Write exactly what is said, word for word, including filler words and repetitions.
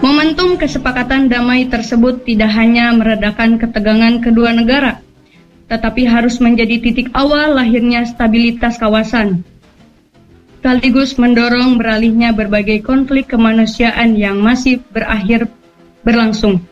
Momentum kesepakatan damai tersebut tidak hanya meredakan ketegangan kedua negara, tetapi harus menjadi titik awal lahirnya stabilitas kawasan, sekaligus mendorong beralihnya berbagai konflik kemanusiaan yang masih berakhir berlangsung.